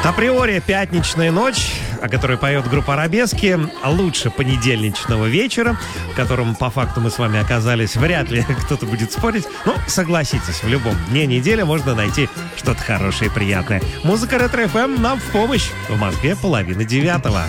Априори пятничная ночь, о которой поет группа «Арабески», лучше понедельничного вечера, в котором по факту мы с вами оказались, вряд ли кто-то будет спорить. Но согласитесь, в любом дне недели можно найти что-то хорошее и приятное. Музыка Ретро-ФМ нам в помощь. В Москве 8:30.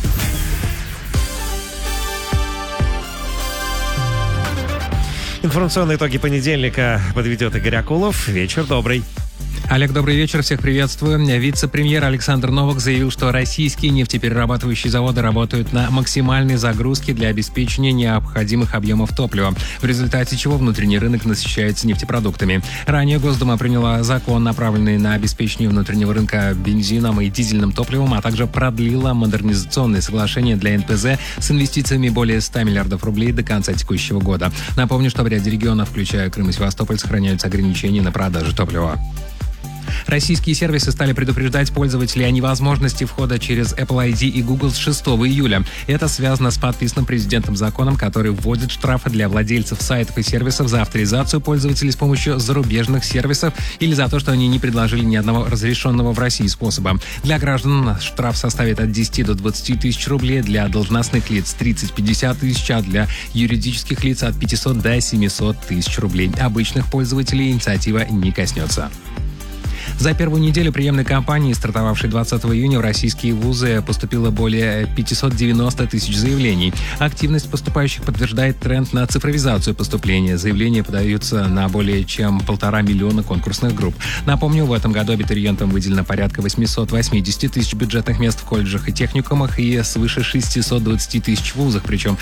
Информационные итоги понедельника подведет Игорь Акулов. Вечер добрый. Олег, добрый вечер, всех приветствую. Вице-премьер Александр Новак заявил, что российские нефтеперерабатывающие заводы работают на максимальной загрузке для обеспечения необходимых объемов топлива, в результате чего внутренний рынок насыщается нефтепродуктами. Ранее Госдума приняла закон, направленный на обеспечение внутреннего рынка бензином и дизельным топливом, а также продлила модернизационные соглашения для НПЗ с инвестициями более 100 миллиардов рублей до конца текущего года. Напомню, что в ряде регионов, включая Крым и Севастополь, сохраняются ограничения на продажу топлива. Российские сервисы стали предупреждать пользователей о невозможности входа через Apple ID и Google с 6 июля. Это связано с подписанным президентом законом, который вводит штрафы для владельцев сайтов и сервисов за авторизацию пользователей с помощью зарубежных сервисов или за то, что они не предложили ни одного разрешенного в России способа. Для граждан штраф составит от 10 до 20 тысяч рублей, для должностных лиц 30-50 тысяч, а для юридических лиц от 500 до 700 тысяч рублей. Обычных пользователей инициатива не коснется. За первую неделю приемной кампании, стартовавшей 20 июня, в российские вузы поступило более 590 тысяч заявлений. Активность поступающих подтверждает тренд на цифровизацию поступления. Заявления подаются на более чем 1,5 миллиона конкурсных групп. Напомню, в этом году абитуриентам выделено порядка 880 тысяч бюджетных мест в колледжах и техникумах и свыше 620 тысяч в вузах, причем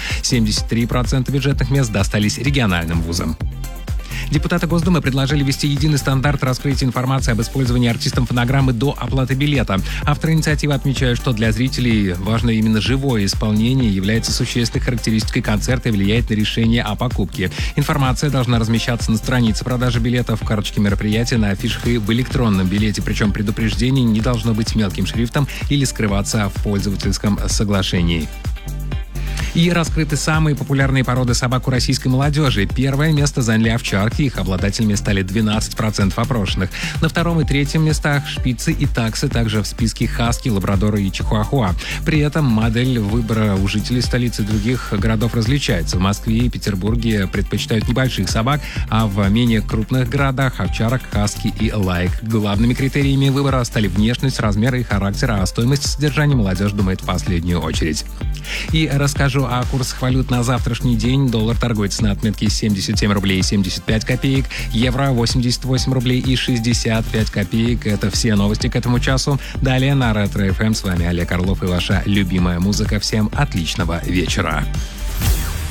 73% бюджетных мест достались региональным вузам. Депутаты Госдумы предложили ввести единый стандарт раскрытия информации об использовании артистом фонограммы до оплаты билета. Авторы инициативы отмечают, что для зрителей важно именно живое исполнение, является существенной характеристикой концерта и влияет на решение о покупке. Информация должна размещаться на странице продажи билетов, в карточке мероприятия, на афишах и в электронном билете, причем предупреждение не должно быть мелким шрифтом или скрываться в пользовательском соглашении. И раскрыты самые популярные породы собак у российской молодежи. Первое место заняли овчарки, их обладателями стали 12% опрошенных. На втором и третьем местах шпицы и таксы, также в списке хаски, лабрадоры и чихуахуа. При этом модель выбора у жителей столицы и других городов различается. В Москве и Петербурге предпочитают небольших собак, а в менее крупных городах овчарок, хаски и лайк. Главными критериями выбора стали внешность, размеры и характер, а стоимость содержания молодежь думает в последнюю очередь. И расскажу о курсах валют на завтрашний день. Доллар торгуется на отметке 77 рублей и 75 копеек, евро 88 рублей и 65 копеек. Это все новости к этому часу. Далее на Ретро-ФМ с вами Олег Орлов и ваша любимая музыка. Всем отличного вечера.